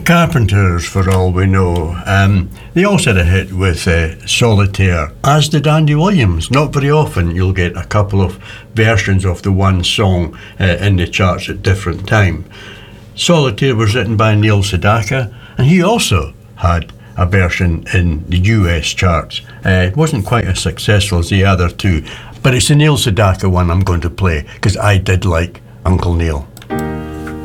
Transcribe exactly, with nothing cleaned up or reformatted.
Carpenters, for all we know. Um, they also had a hit with uh, Solitaire, as did Andy Williams. Not very often you'll get a couple of versions of the one song uh, in the charts at different times. Solitaire was written by Neil Sedaka, and he also had a version in the U S charts. Uh, it wasn't quite as successful as the other two, but it's the Neil Sedaka one I'm going to play, because I did like Uncle Neil.